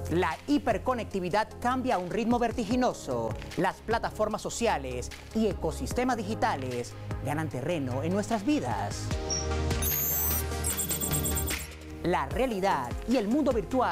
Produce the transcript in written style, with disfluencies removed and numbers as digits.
La hiperconectividad cambia a un ritmo vertiginoso. Las plataformas sociales y ecosistemas digitales ganan terreno en nuestras vidas. La realidad y el mundo virtual